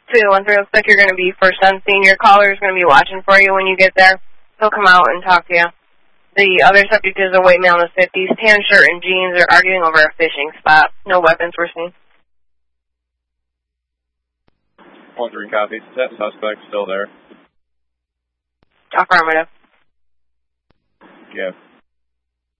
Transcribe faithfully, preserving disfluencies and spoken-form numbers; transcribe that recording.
two one three, looks like you're going to be first on scene. Your caller is going to be watching for you when you get there. He'll come out and talk to you. The other subject is a white male in his fifties, tan shirt and jeans. They're arguing over a fishing spot. No weapons were seen. one three copy. That suspect still there. Affirmative. Yeah.